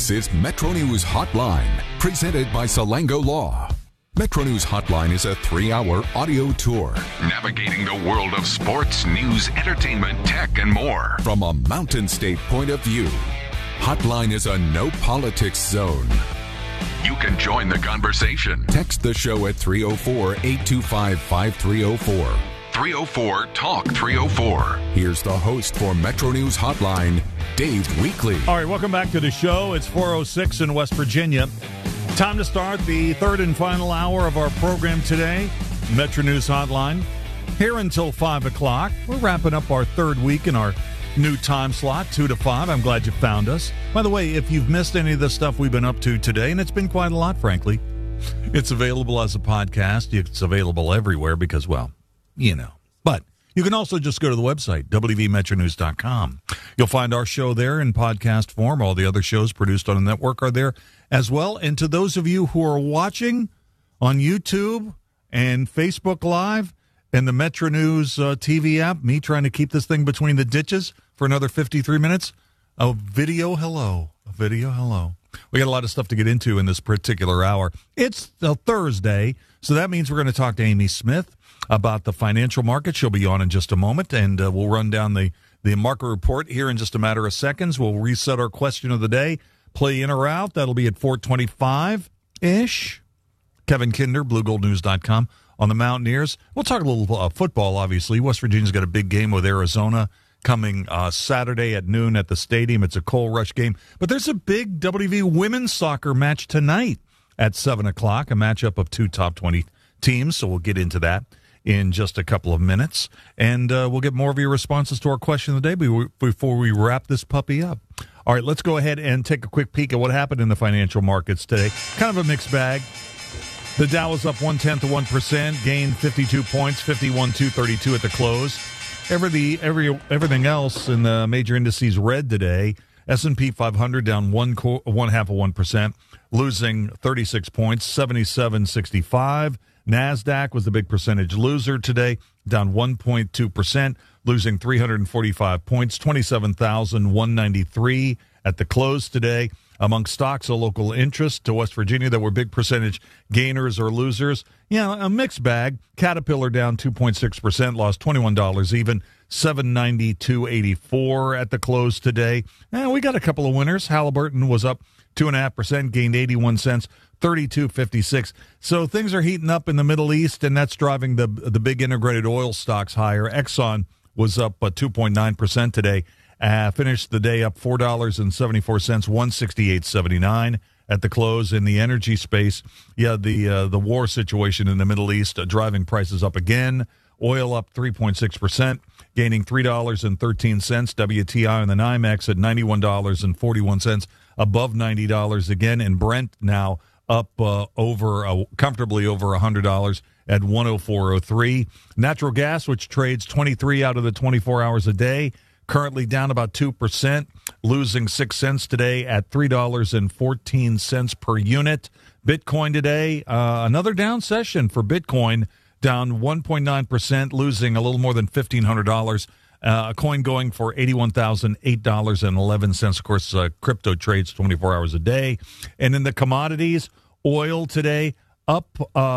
This is Metro News Hotline, presented by Salango Law. Metro News Hotline is a 3-hour audio tour navigating the world of sports, news, entertainment, tech, and more from a Mountain State point of view. Hotline is a no politics zone. You can join the conversation. Text the show at 304-825-5304. 304-TALK-304. Here's the host for Metro News Hotline, Dave Weekley. All right, welcome back to the show. It's 4:06 in West Virginia. Time to start the third and final hour of our program today, Metro News Hotline. Here until 5 o'clock. We're wrapping up our third week in our new time slot, 2 to 5. I'm glad you found us. By the way, if you've missed any of the stuff we've been up to today, and it's been quite a lot, frankly, it's available as a podcast. It's available everywhere because, well, you know. But you can also just go to the website, wvmetronews.com. You'll find our show there in podcast form. All the other shows produced on the network are there as well. And to those of you who are watching on YouTube and Facebook Live and the Metro News TV app, me trying to keep this thing between the ditches for another 53 minutes, a video hello. We got a lot of stuff to get into in this particular hour. It's a Thursday, so that means we're going to talk to Amy Smith about the financial market. She'll be on in just a moment, and we'll run down the market report here in just a matter of seconds. We'll reset our question of the day, play in or out. That'll be at 4:25-ish. Kevin Kinder, BlueGoldNews.com. On the Mountaineers, we'll talk a little football, obviously. West Virginia's got a big game with Arizona coming Saturday at noon at the stadium. It's a coal rush game. But there's a big WV women's soccer match tonight at 7 o'clock, a matchup of two top 20 teams, so we'll get into that in just a couple of minutes. And we'll get more of your responses to our question of the day before we wrap this puppy up. All right, let's go ahead and take a quick peek at what happened in the financial markets today. Kind of a mixed bag. The Dow was up 0.1%, gained 52 points, 51,232 at the close. Everything else in the major indices red today. S&P 500 down 0.5%, losing 36 points, 77.65. NASDAQ was the big percentage loser today, down 1.2%, losing 345 points, 27,193 at the close today. Among stocks of local interest to West Virginia that were big percentage gainers or losers. A mixed bag. Caterpillar down 2.6%, lost $21 even, $792.84 at the close today. And we got a couple of winners. Halliburton was up 2.5%, gained 81 cents, $32.56. So things are heating up in the Middle East, and that's driving the big integrated oil stocks higher. Exxon was up 2.9% today. Finished the day up $4.74, $168.79 at the close. In the energy space, the war situation in the Middle East driving prices up again. Oil up 3.6%, gaining $3.13. WTI on the NYMEX at $91.41, above $90 again. And Brent now up comfortably over $100 at $104.03. Natural gas, which trades 23 out of the 24 hours a day, currently down about 2%, losing 6 cents today at $3.14 per unit. Bitcoin today, another down session for Bitcoin, down 1.9%, losing a little more than $1,500. A coin going for $81,008.11. Of course, crypto trades 24 hours a day. And in the commodities, oil today up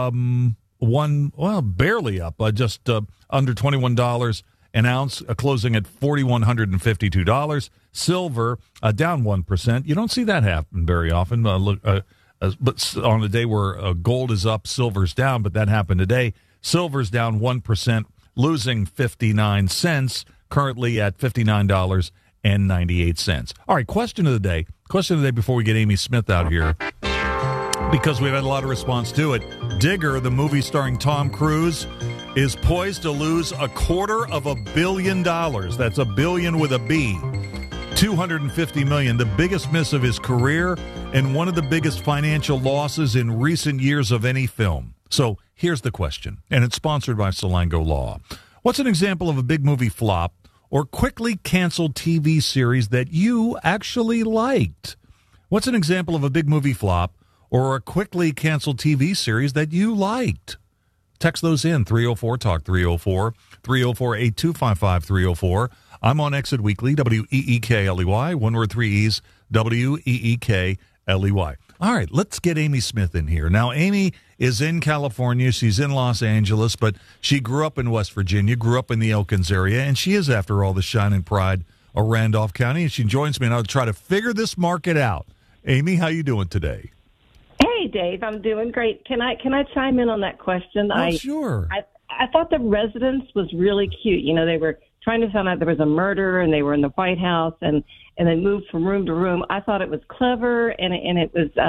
barely up, just under $21 an ounce, closing at $4,152. Silver down 1%. You don't see that happen very often. But on a day where gold is up, silver's down. But that happened today. Silver's down 1%, losing 59 cents. Currently at $59.98. All right, question of the day. Question of the day before we get Amy Smith out here, because we've had a lot of response to it. Digger, the movie starring Tom Cruise, is poised to lose $250 million. That's a billion with a B. $250 million, the biggest miss of his career and one of the biggest financial losses in recent years of any film. So here's the question, and it's sponsored by Salango Law. What's an example of a big movie flop or quickly canceled TV series that you actually liked? What's an example of a big movie flop or a quickly canceled TV series that you liked? Text those in, 304-TALK, 304-825-5304. I'm on Exit Weekly, WEEKLEY, one word, three E's, WEEKLEY. All right, let's get Amy Smith in here. Now, Amy is in California. She's in Los Angeles, but she grew up in West Virginia, grew up in the Elkins area, and she is, after all, the shine and pride of Randolph County. And she joins me now to try to figure this market out. Amy, how you doing today? Hey, Dave, I'm doing great. Can I chime in on that question? Oh, sure. I thought the residence was really cute. You know, they were trying to find out there was a murder, and they were in the White House, and they moved from room to room. I thought it was clever, and it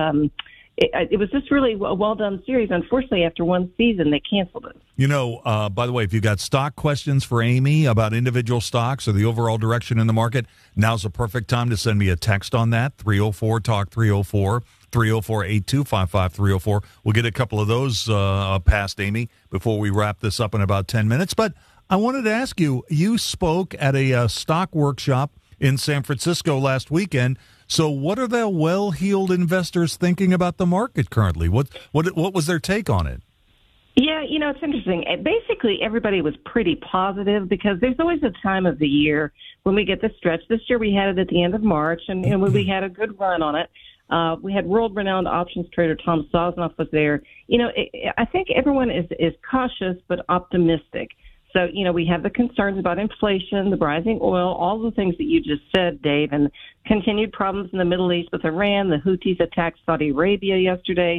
was just really a well-done series. Unfortunately, after one season, they canceled it. You know, by the way, if you've got stock questions for Amy about individual stocks or the overall direction in the market, now's the perfect time to send me a text on that, 304-TALK 304, 304-8255 304. We'll get a couple of those past Amy before we wrap this up in about 10 minutes. But I wanted to ask you, you spoke at a stock workshop in San Francisco last weekend. So what are the well-heeled investors thinking about the market currently? What was their take on it? Yeah, you know, it's interesting. Basically, everybody was pretty positive because there's always a time of the year when we get the stretch. This year we had it at the end of March, and when we had a good run on it. We had world-renowned options trader Tom Sosnoff was there. You know, I think everyone is cautious but optimistic. So, you know, we have the concerns about inflation, the rising oil, all the things that you just said, Dave, and continued problems in the Middle East with Iran. The Houthis attacked Saudi Arabia yesterday.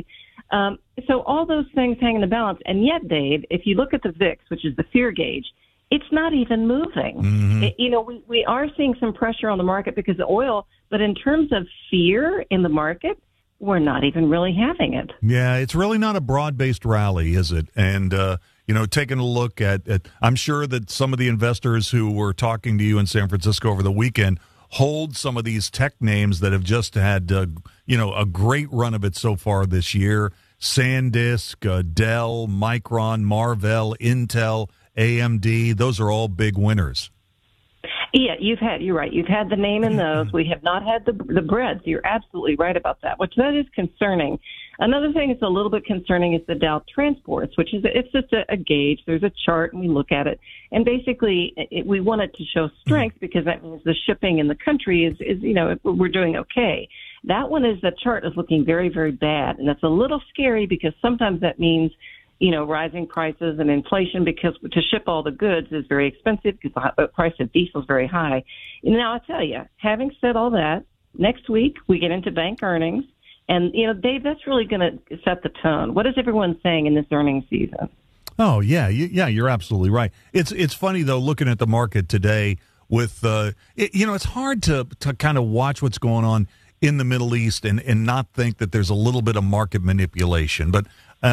So all those things hang in the balance. And yet, Dave, if you look at the VIX, which is the fear gauge, it's not even moving. Mm-hmm. We are seeing some pressure on the market because of oil, but in terms of fear in the market, we're not even really having it. Yeah, it's really not a broad-based rally, is it? And, taking a look at I'm sure that some of the investors who were talking to you in San Francisco over the weekend hold some of these tech names that have just had, a great run of it so far this year. SanDisk, Dell, Micron, Marvell, Intel, AMD, those are all big winners. Yeah, you're right. You've had the name in those. We have not had the breadth. You're absolutely right about that, which that is concerning. Another thing that's a little bit concerning is the Dow Transports, which is it's just a gauge. There's a chart, and we look at it. And basically, we want it to show strength because that means the shipping in the country is we're doing okay. That one the chart is looking very, very bad, and that's a little scary because sometimes that means rising prices and inflation because to ship all the goods is very expensive because the price of diesel is very high. Now, I'll tell you, having said all that, next week we get into bank earnings. And, Dave, that's really going to set the tone. What is everyone saying in this earnings season? Oh, yeah, you're absolutely right. It's funny, though, looking at the market today with, it's hard to kind of watch what's going on in the Middle East and not think that there's a little bit of market manipulation. But,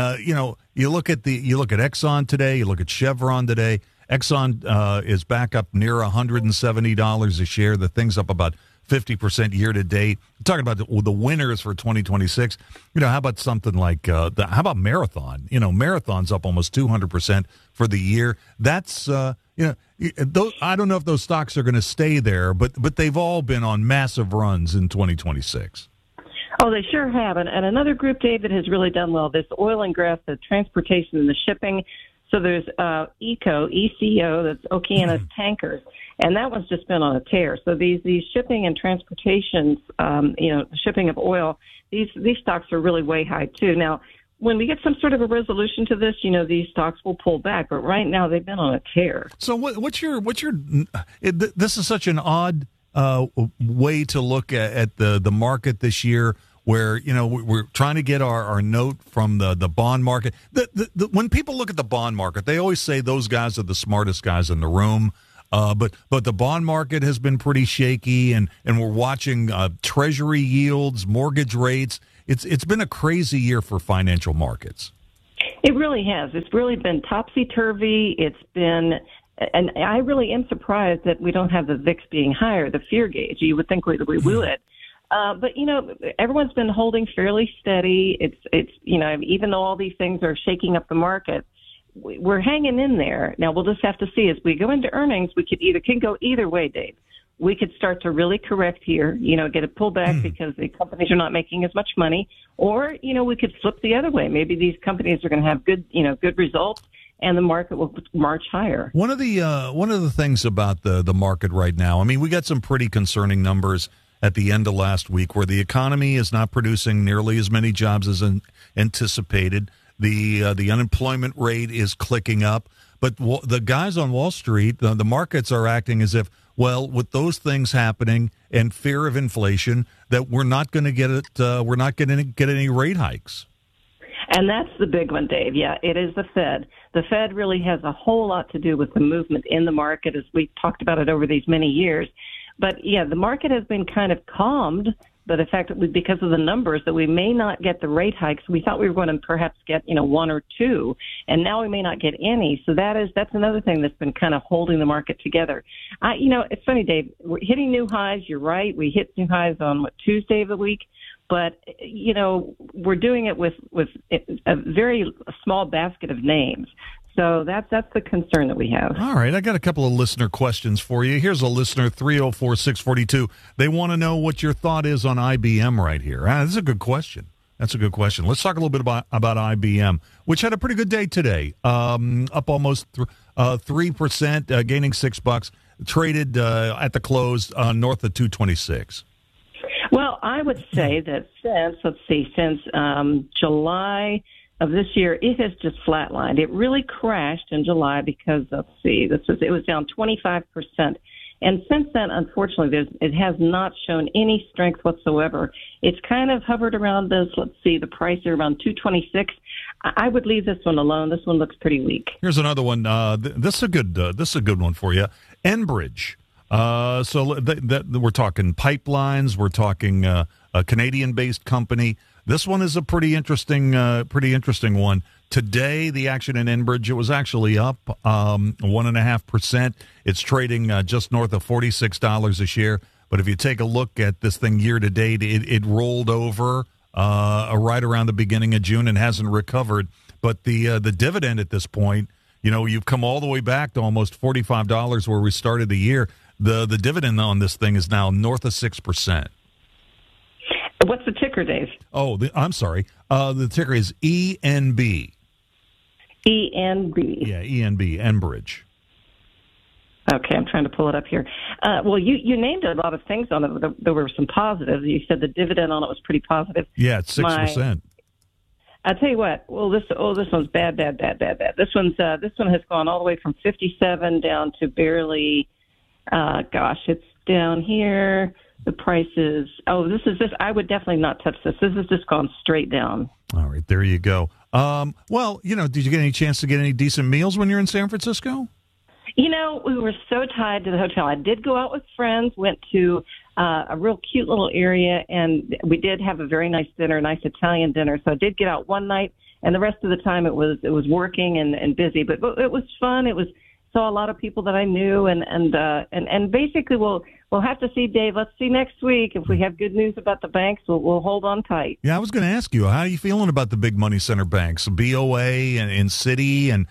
you look at Exxon today, you look at Chevron today. Exxon is back up near $170 a share. The thing's up about 50% year to date. We're talking about the winners for 2026. How about something like how about Marathon? Marathon's up almost 200% for the year. That's I don't know if those stocks are going to stay there, but they've all been on massive runs in 2026. Oh, they sure have. And another group, Dave, that has really done well, this oil and gas, the transportation and the shipping. So there's ECO, that's Okeanis Tankers, and that one's just been on a tear. So these shipping and transportations, shipping of oil, these stocks are really way high too. Now, when we get some sort of a resolution to this, these stocks will pull back. But right now, they've been on a tear. So what's your? This is such an odd way to look at the market this year. Where we're trying to get our note from the bond market. When people look at the bond market, they always say those guys are the smartest guys in the room. But the bond market has been pretty shaky, and we're watching Treasury yields, mortgage rates. It's been a crazy year for financial markets. It really has. It's really been topsy-turvy. It's been, and I really am surprised that we don't have the VIX being higher, the fear gauge. You would think we would. But everyone's been holding fairly steady. It's even though all these things are shaking up the market, we're hanging in there. Now we'll just have to see as we go into earnings. We can go either way, Dave. We could start to really correct here, get a pullback because the companies are not making as much money, or we could flip the other way. Maybe these companies are going to have good results, and the market will march higher. One of the things about the market right now, I mean, we got some pretty concerning numbers at the end of last week where the economy is not producing nearly as many jobs as anticipated. The unemployment rate is clicking up. But the guys on Wall Street, the markets are acting as if, well, with those things happening and fear of inflation, that we're not going to get it. We're not going to get any rate hikes. And that's the big one, Dave. Yeah, it is the Fed. The Fed really has a whole lot to do with the movement in the market, as we've talked about it over these many years. But, yeah, the market has been kind of calmed by the fact that because of the numbers that we may not get the rate hikes. We thought we were going to perhaps get, one or two, and now we may not get any. So that's another thing that's been kind of holding the market together. It's funny, Dave. We're hitting new highs. You're right. We hit new highs on, Tuesday of the week. But, we're doing it with a very small basket of names. So that's the concern that we have. All right. I got a couple of listener questions for you. Here's a listener, 304-642. They want to know what your thought is on IBM right here. That's a good question. Let's talk a little bit about IBM, which had a pretty good day today. Up almost 3%, gaining $6. Traded at the close north of 226. Well, I would say that since July of this year, it has just flatlined. It really crashed in July because, it was down 25%. And since then, unfortunately, it has not shown any strength whatsoever. It's kind of hovered around this, the price is around 226. I would leave this one alone. This one looks pretty weak. Here's another one. This is a good one for you. Enbridge. We're talking pipelines. We're talking a Canadian-based company. This one is a pretty interesting one. Today, the action in Enbridge, it was actually up 1.5%. It's trading just north of $46 a share. But if you take a look at this thing year to date, it rolled over right around the beginning of June and hasn't recovered. But the dividend at this point, you've come all the way back to almost $45 where we started the year. The dividend on this thing is now north of 6%. What's the ticker, Dave? Oh, I'm sorry. The ticker is ENB. ENB. Yeah, ENB, Enbridge. Okay, I'm trying to pull it up here. Well, you named a lot of things on it. There were some positives. You said the dividend on it was pretty positive. Yeah, it's 6%. I'll tell you what. Well, this one's bad. This one has gone all the way from 57 down to barely. It's down here. The price is, this. I would definitely not touch this. This has just gone straight down. All right, there you go. Well, did you get any chance to get any decent meals when you're in San Francisco? We were so tied to the hotel. I did go out with friends, went to a real cute little area, and we did have a very nice dinner, a nice Italian dinner. So I did get out one night, and the rest of the time it was working and busy. But it was fun. Saw a lot of people that I knew, and basically we'll have to see, Dave. Let's see next week if we have good news about the banks. We'll hold on tight. Yeah, I was going to ask you, how are you feeling about the big money center banks, BOA and Citi and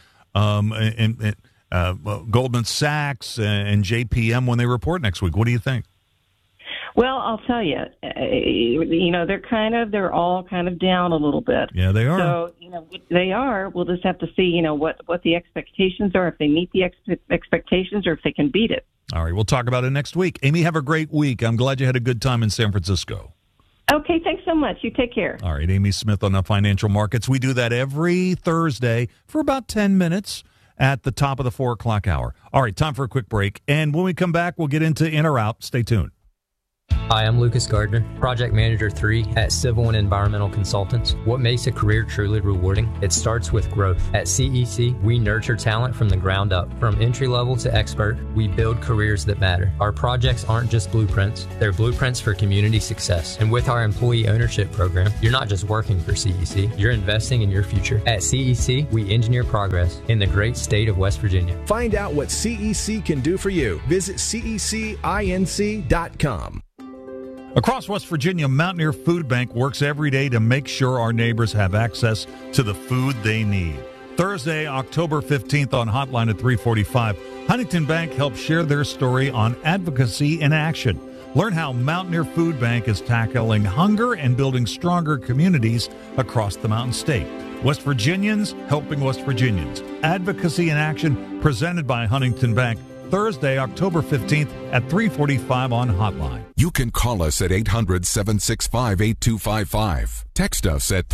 Goldman Sachs and JPM when they report next week? What do you think? Well, I'll tell you, they're all kind of down a little bit. Yeah, they are. So, they are. We'll just have to see, what the expectations are, if they meet the expectations or if they can beat it. All right, we'll talk about it next week. Amy, have a great week. I'm glad you had a good time in San Francisco. Okay, thanks so much. You take care. All right, Amy Smith on the Financial Markets. We do that every Thursday for about 10 minutes at the top of the 4 o'clock hour. All right, time for a quick break. And when we come back, we'll get into In or Out. Stay tuned. Hi, I'm Lucas Gardner, Project Manager 3 at Civil and Environmental Consultants. What makes a career truly rewarding? It starts with growth. At CEC, we nurture talent from the ground up. From entry level to expert, we build careers that matter. Our projects aren't just blueprints, they're blueprints for community success. And with our employee ownership program, you're not just working for CEC, you're investing in your future. At CEC, we engineer progress in the great state of West Virginia. Find out what CEC can do for you. Visit cecinc.com. Across West Virginia, Mountaineer Food Bank works every day to make sure our neighbors have access to the food they need. Thursday, October 15th on Hotline at 3:45, Huntington Bank helps share their story on advocacy in action. Learn how Mountaineer Food Bank is tackling hunger and building stronger communities across the Mountain State. West Virginians helping West Virginians. Advocacy in Action, presented by Huntington Bank. Thursday, October 15th at 3:45 on Hotline. You can call us at 800-765-8255. Text us at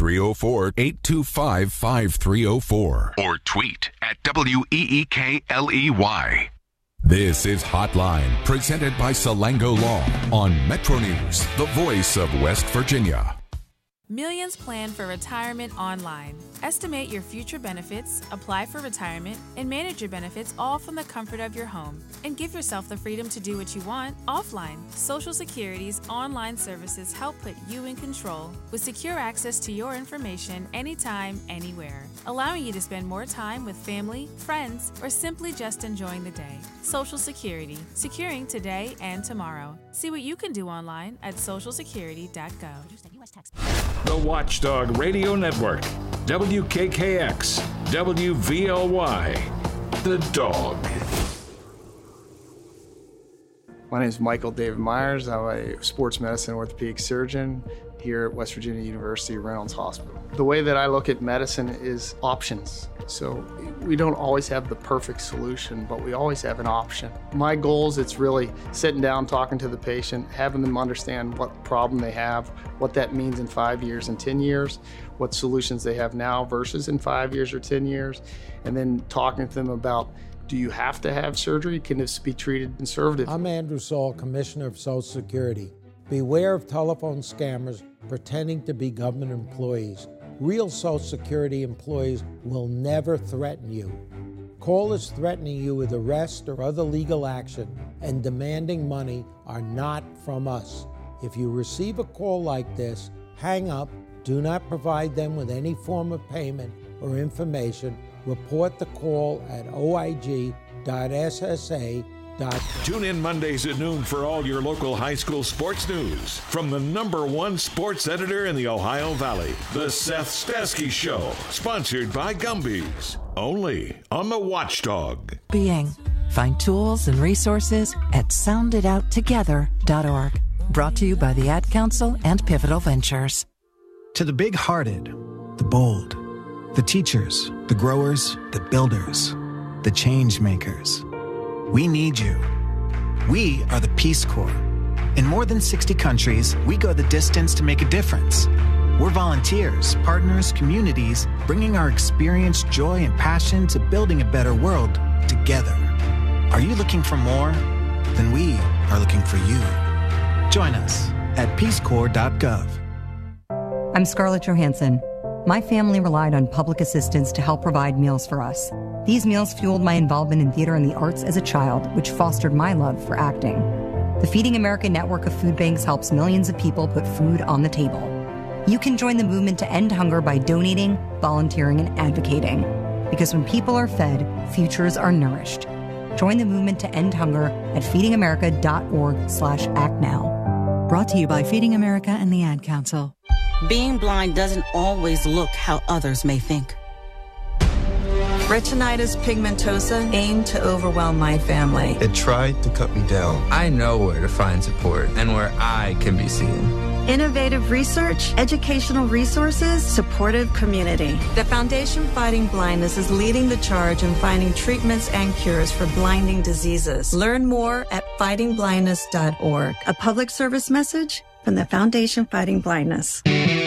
304-825-5304. Or tweet at WEEKLEY. This is Hotline, presented by Salango Law on Metro News, the voice of West Virginia. Millions plan for retirement online. Estimate your future benefits, apply for retirement, and manage your benefits all from the comfort of your home. And give yourself the freedom to do what you want offline. Social Security's online services help put you in control with secure access to your information anytime, anywhere, allowing you to spend more time with family, friends, or simply just enjoying the day. Social Security, securing today and tomorrow. See what you can do online at socialsecurity.gov. The Watchdog Radio Network, WKKX, WVLY, The Dog. My name is Michael David Myers. I'm a sports medicine orthopedic surgeon here at West Virginia University Reynolds Hospital. The way that I look at medicine is options. So we don't always have the perfect solution, but we always have an option. My goals, it's really sitting down, talking to the patient, having them understand what problem they have, what that means in 5 years and 10 years, what solutions they have now versus in 5 years or 10 years, and then talking to them about, do you have to have surgery? Can this be treated conservatively? I'm Andrew Saul, Commissioner of Social Security. Beware of telephone scammers pretending to be government employees. Real Social Security employees will never threaten you. Callers threatening you with arrest or other legal action and demanding money are not from us. If you receive a call like this, hang up, do not provide them with any form of payment or information. Report the call at oig.ssa.gov. Tune in Mondays at noon for all your local high school sports news from the #1 sports editor in the Ohio Valley, The Seth Stasky Show, sponsored by Gumby's, only on the Watchdog. Being. Find tools and resources at sounditouttogether.org. Brought to you by the Ad Council and Pivotal Ventures. To the big-hearted, the bold, the teachers, the growers, the builders, the change makers. We need you. We are the Peace Corps. In more than 60 countries, we go the distance to make a difference. We're volunteers, partners, communities, bringing our experience, joy, and passion to building a better world together. Are you looking for more? Then we are looking for you. Join us at peacecorps.gov. I'm Scarlett Johansson. My family relied on public assistance to help provide meals for us. These meals fueled my involvement in theater and the arts as a child, which fostered my love for acting. The Feeding America network of food banks helps millions of people put food on the table. You can join the movement to end hunger by donating, volunteering, and advocating. Because when people are fed, futures are nourished. Join the movement to end hunger at feedingamerica.org/actnow. Brought to you by Feeding America and the Ad Council. Being blind doesn't always look how others may think. Retinitis pigmentosa aimed to overwhelm my family. It tried to cut me down. I know where to find support and where I can be seen. Innovative research, educational resources, supportive community. The Foundation Fighting Blindness is leading the charge in finding treatments and cures for blinding diseases. Learn more at fightingblindness.org. A public service message from the Foundation Fighting Blindness.